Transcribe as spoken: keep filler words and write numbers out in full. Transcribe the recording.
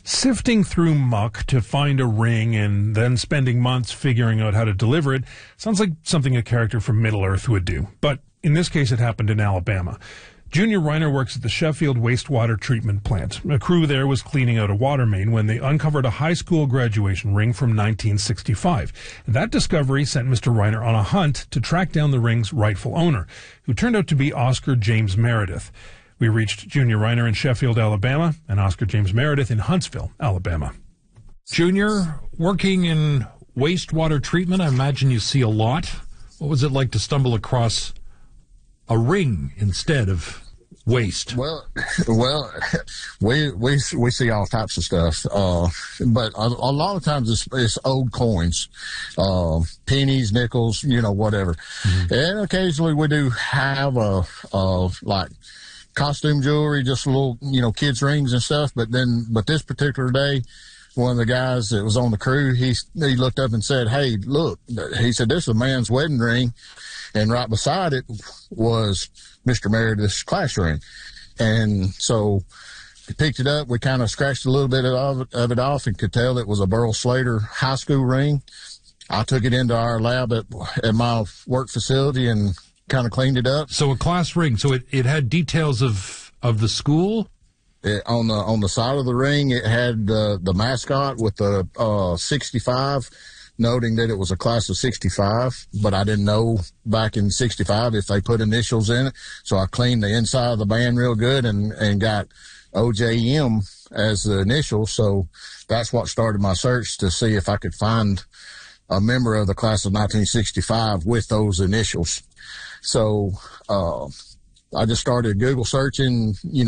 Sifting through muck to find a ring and then spending months figuring out how to deliver it sounds like something a character from Middle-earth would do. But in this case, it happened in Alabama. Junior Reiner works at the Sheffield Wastewater Treatment Plant. A crew there was cleaning out a water main when they uncovered a high school graduation ring from nineteen sixty-five. That discovery sent Mister Reiner on a hunt to track down the ring's rightful owner, who turned out to be Oscar James Meredith. We reached Junior Reiner in Sheffield, Alabama, and Oscar James Meredith in Huntsville, Alabama. Junior, working in wastewater treatment, I imagine you see a lot. What was it like to stumble across a ring instead of waste? Well, well, we we we see all types of stuff, uh, but a, a lot of times it's, it's old coins, uh, pennies, nickels, you know, whatever. Mm-hmm. And occasionally we do have a, a like costume jewelry, just a little, you know, kids' rings and stuff. But then, but this particular day, one of the guys that was on the crew, he he looked up and said, "Hey, look," he said, "this is a man's wedding ring." And right beside it was Mister Meredith's class ring. And so he picked it up. We kind of scratched a little bit of it, of it off and could tell it was a Burl Slater high school ring. I took it into our lab at, at my work facility and kind of cleaned it up. So a class ring. So it, it had details of, of the school? It, on the on the side of the ring, it had uh, the mascot with the uh, sixty-five, noting that it was a class of sixty-five, but I didn't know back in sixty-five if they put initials in it. So I cleaned the inside of the band real good and, and got O J M as the initial. So that's what started my search to see if I could find a member of the class of nineteen sixty-five with those initials. So uh, I just started Google searching, you know,